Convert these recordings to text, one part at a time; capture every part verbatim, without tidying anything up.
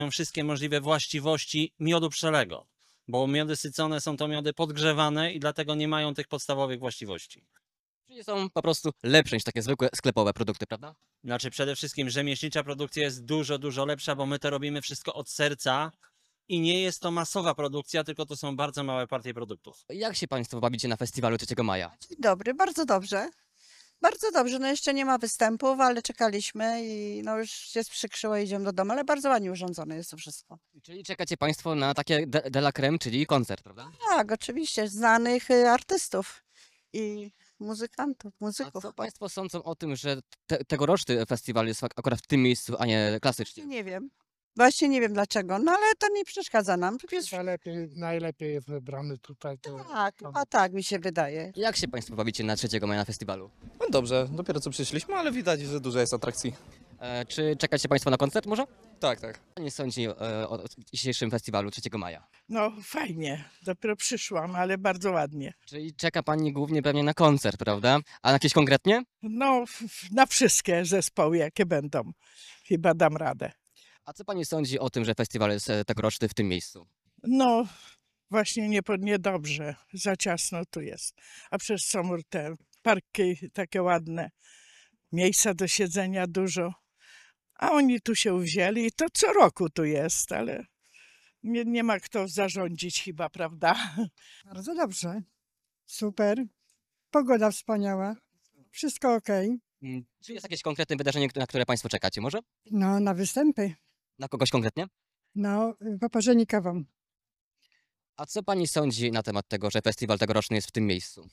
wszystkie możliwe właściwości miodu pszczelego, bo miody sycone są to miody podgrzewane i dlatego nie mają tych podstawowych właściwości. Czyli są po prostu lepsze niż takie zwykłe sklepowe produkty, prawda? Znaczy przede wszystkim rzemieślnicza produkcja jest dużo, dużo lepsza, bo my to robimy wszystko od serca i nie jest to masowa produkcja, tylko to są bardzo małe partie produktów. Jak się Państwo bawicie na festiwalu trzeciego maja? Dzień dobry, bardzo dobrze. Bardzo dobrze, no jeszcze nie ma występów, ale czekaliśmy i no już się sprzykrzyło, idziemy do domu, ale bardzo ładnie urządzone jest to wszystko. Czyli czekacie Państwo na takie de, de la creme, czyli koncert, prawda? Tak, oczywiście, znanych y, artystów i muzykantów, A muzyków. co Państwo sądzą o tym, że te, tegoroczny festiwal jest ak- akurat w tym miejscu, a nie klasycznie? Nie wiem, właśnie nie wiem dlaczego, no ale to nie przeszkadza nam. Jest... Najlepiej, najlepiej jest wybrany tutaj. To, Tak, a tak mi się wydaje. Jak się Państwo bawicie na trzeciego maja na festiwalu? No dobrze, dopiero co przyszliśmy, ale widać, że dużo jest atrakcji. E, czy czekacie Państwo na koncert może? Tak, tak. Co Pani sądzi e, o dzisiejszym festiwalu trzeciego maja? No fajnie, dopiero przyszłam, ale bardzo ładnie. Czyli czeka Pani głównie pewnie na koncert, prawda? A na jakieś konkretnie? No f- f- na wszystkie zespoły jakie będą, chyba dam radę. A co Pani sądzi o tym, że festiwal jest e, tegoroczny w tym miejscu? No właśnie nie, po- niedobrze, za ciasno tu jest. A przecież są te parki takie ładne, miejsca do siedzenia dużo. A oni tu się wzięli i to co roku tu jest, ale nie, nie ma kto zarządzić chyba, prawda? Bardzo dobrze. Super. Pogoda wspaniała. Wszystko ok. Mm, Czy jest jakieś konkretne wydarzenie, na które Państwo czekacie może? No, na występy. Na kogoś konkretnie? No, poparzeni kawą. A co Pani sądzi na temat tego, że festiwal tegoroczny jest w tym miejscu?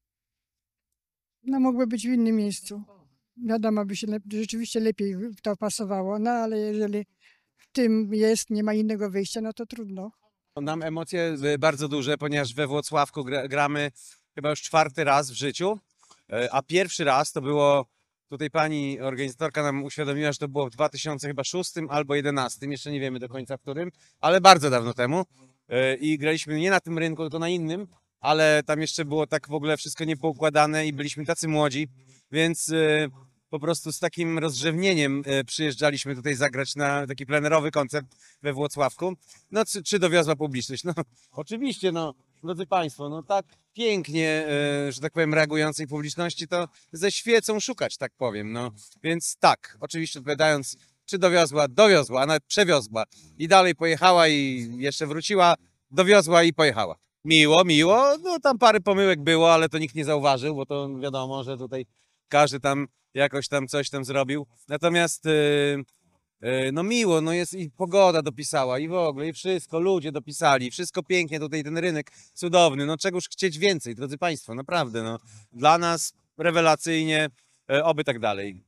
No, mógłby być w innym miejscu. Wiadomo, by się lep- rzeczywiście lepiej to pasowało, no ale jeżeli w tym jest, nie ma innego wyjścia, no to trudno. Nam emocje y, bardzo duże, ponieważ we Włocławku gra, gramy chyba już czwarty raz w życiu, e, a pierwszy raz to było, tutaj pani organizatorka nam uświadomiła, że to było w dwa tysiące szóstym albo jedenastym, jeszcze nie wiemy do końca w którym, ale bardzo dawno temu E, i graliśmy nie na tym rynku, tylko na innym, ale tam jeszcze było tak w ogóle wszystko niepoukładane i byliśmy tacy młodzi, więc e, po prostu z takim rozrzewnieniem e, przyjeżdżaliśmy tutaj zagrać na taki plenerowy koncert we Włocławku. No, czy, czy dowiozła publiczność? No, oczywiście, no, drodzy Państwo, no tak pięknie, e, że tak powiem, reagującej publiczności, to ze świecą szukać, tak powiem, no. Więc tak, oczywiście odpowiadając, czy dowiozła? Dowiozła, a nawet przewiozła. I dalej pojechała i jeszcze wróciła, dowiozła i pojechała. Miło, miło, no tam parę pomyłek było, ale to nikt nie zauważył, bo to wiadomo, że tutaj każdy tam jakoś tam coś tam zrobił. Natomiast e, E, no miło, no jest i pogoda dopisała i w ogóle i wszystko, ludzie dopisali, wszystko pięknie, tutaj ten rynek cudowny, no czegoż chcieć więcej, drodzy Państwo, naprawdę, no dla nas rewelacyjnie, e, oby tak dalej.